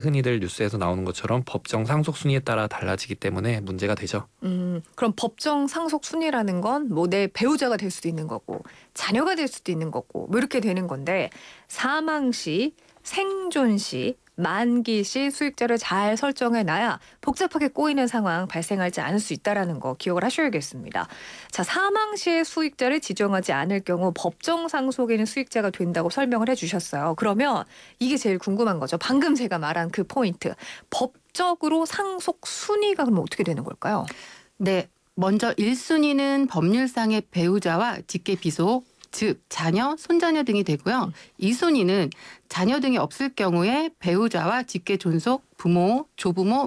흔히들 뉴스에서 나오는 것처럼 법정 상속 순위에 따라 달라지기 때문에 문제가 되죠. 그럼 법정 상속 순위라는 건 뭐 내 배우자가 될 수도 있는 거고 자녀가 될 수도 있는 거고 뭐 이렇게 되는 건데 사망 시, 생존 시, 만기 시 수익자를 잘 설정해 놔야 복잡하게 꼬이는 상황 발생하지 않을 수 있다는 거 기억을 하셔야겠습니다. 자, 사망 시의 수익자를 지정하지 않을 경우 법정 상속에는 수익자가 된다고 설명을 해주셨어요. 그러면 이게 제일 궁금한 거죠. 방금 제가 말한 그 포인트. 법적으로 상속 순위가 그럼 어떻게 되는 걸까요? 네, 먼저 1순위는 법률상의 배우자와 직계 비속, 즉 자녀, 손자녀 등이 되고요. 2순위는 자녀 등이 없을 경우에 배우자와 직계 존속, 부모, 조부모,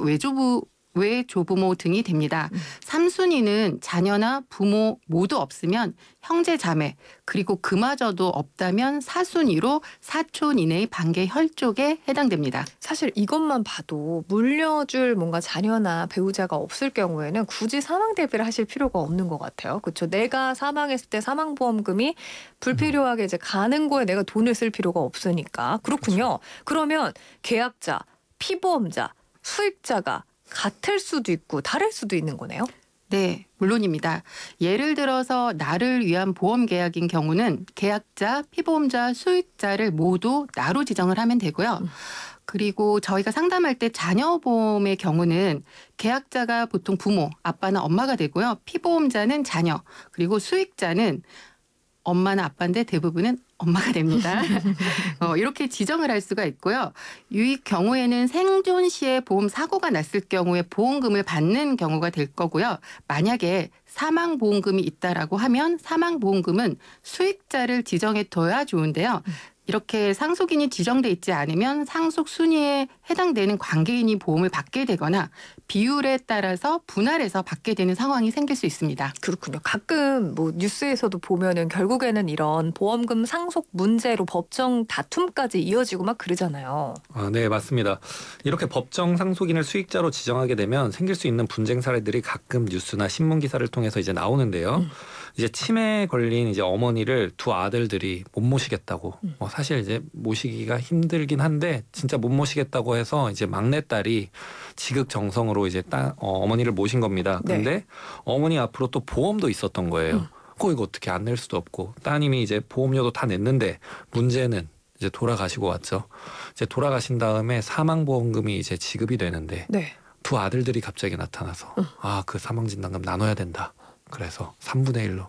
외조부모 등이 됩니다. 3순위는 자녀나 부모 모두 없으면 형제, 자매, 그리고 그마저도 없다면 4순위로 사촌 이내의 반계 혈족에 해당됩니다. 사실 이것만 봐도 물려줄 뭔가 자녀나 배우자가 없을 경우에는 굳이 사망 대비를 하실 필요가 없는 것 같아요. 그렇죠? 내가 사망했을 때 사망보험금이 불필요하게 이제 가는 거에 내가 돈을 쓸 필요가 없으니까. 그렇군요. 그러면 계약자, 피보험자, 수익자가 같을 수도 있고 다를 수도 있는 거네요. 네, 물론입니다. 예를 들어서 나를 위한 보험 계약인 경우는 계약자, 피보험자, 수익자를 모두 나로 지정을 하면 되고요. 그리고 저희가 상담할 때 자녀보험의 경우는 계약자가 보통 부모, 아빠나 엄마가 되고요. 피보험자는 자녀, 그리고 수익자는 엄마나 아빠인데 대부분은 엄마가 됩니다. 이렇게 지정을 할 수가 있고요. 이 경우에는 생존 시에 보험 사고가 났을 경우에 보험금을 받는 경우가 될 거고요. 만약에 사망보험금이 있다라고 하면 사망보험금은 수익자를 지정해 둬야 좋은데요. 이렇게 상속인이 지정돼 있지 않으면 상속 순위에 해당되는 관계인이 보험을 받게 되거나 비율에 따라서 분할해서 받게 되는 상황이 생길 수 있습니다. 그렇군요. 가끔 뭐 뉴스에서도 보면은 결국에는 이런 보험금 상속 문제로 법정 다툼까지 이어지고 막 그러잖아요. 네, 맞습니다. 이렇게 법정 상속인을 수익자로 지정하게 되면 생길 수 있는 분쟁 사례들이 가끔 뉴스나 신문 기사를 통해서 이제 나오는데요. 이제 치매에 걸린 이제 어머니를 두 아들들이 못 모시겠다고. 사실 이제 모시기가 힘들긴 한데 진짜 못 모시겠다고 해서 이제 막내딸이 지극정성으로 이제 어머니를 모신 겁니다. 근데 네. 어머니 앞으로 또 보험도 있었던 거예요. 이거 어떻게 안 낼 수도 없고 따님이 이제 보험료도 다 냈는데 문제는 이제 돌아가시고 왔죠. 이제 돌아가신 다음에 사망보험금이 이제 지급이 되는데 네. 두 아들들이 갑자기 나타나서 그 사망진단금 나눠야 된다. 그래서 3분의 1로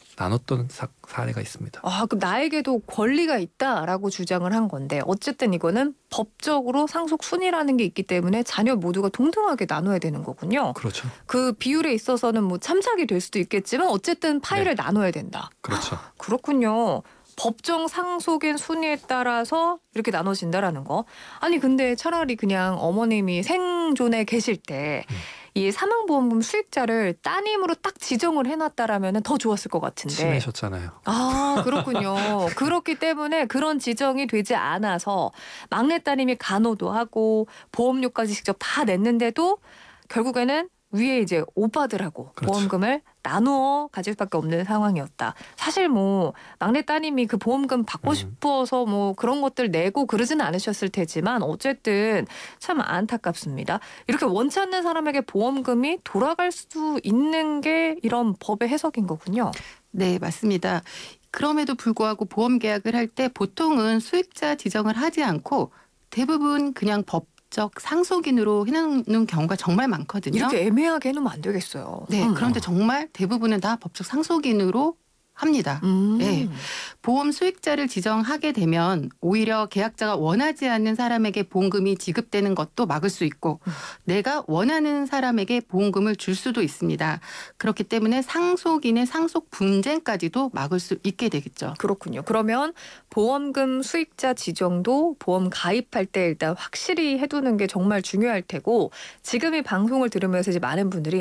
나눴던 사례가 있습니다. 그럼 나에게도 권리가 있다라고 주장을 한 건데 어쨌든 이거는 법적으로 상속 순위라는 게 있기 때문에 자녀 모두가 동등하게 나눠야 되는 거군요. 그렇죠. 그 비율에 있어서는 뭐 참작이 될 수도 있겠지만 어쨌든 파일을 나눠야 된다. 그렇죠. 그렇군요. 법정 상속인 순위에 따라서 이렇게 나눠진다라는 거. 아니 근데 차라리 그냥 어머님이 생존에 계실 때 이 사망보험금 수익자를 따님으로 딱 지정을 해놨다라면 더 좋았을 것 같은데. 치매셨잖아요. 그렇군요. 그렇기 때문에 그런 지정이 되지 않아서 막내 따님이 간호도 하고 보험료까지 직접 다 냈는데도 결국에는 위에 이제 오빠들하고 그렇죠. 보험금을 나누어 가질 수밖에 없는 상황이었다. 사실 뭐 막내 따님이 그 보험금 받고 싶어서 뭐 그런 것들 내고 그러지는 않으셨을 테지만 어쨌든 참 안타깝습니다. 이렇게 원치 않는 사람에게 보험금이 돌아갈 수 있는 게 이런 법의 해석인 거군요. 네, 맞습니다. 그럼에도 불구하고 보험 계약을 할 때 보통은 수익자 지정을 하지 않고 대부분 그냥 법적 상속인으로 해놓는 경우가 정말 많거든요. 이렇게 애매하게 해놓으면 안 되겠어요. 네, 그런데 정말 대부분은 다 법적 상속인으로 합니다. 네. 보험 수익자를 지정하게 되면 오히려 계약자가 원하지 않는 사람에게 보험금이 지급되는 것도 막을 수 있고 내가 원하는 사람에게 보험금을 줄 수도 있습니다. 그렇기 때문에 상속인의 상속 분쟁까지도 막을 수 있게 되겠죠. 그렇군요. 그러면 보험금 수익자 지정도 보험 가입할 때 일단 확실히 해두는 게 정말 중요할 테고 지금 이 방송을 들으면서 이제 많은 분들이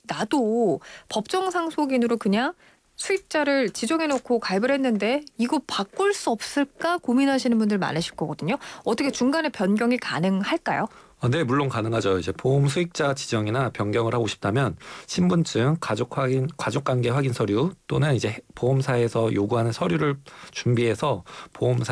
나도 법정 상속인으로 그냥 수익자를 지정해놓고 가입을 했는데 이거 바꿀 수 없을까 고민하시는 분들 많으실 거거든요. 어떻게 중간에 변경이 가능할까요? 네, 물론 가능하죠. 이제 보험 수익자 지정이나 변경을 하고 싶다면 신분증, 가족관계 확인 서류 또는 이제 보험사에서 요구하는 서류를 준비해서 보험사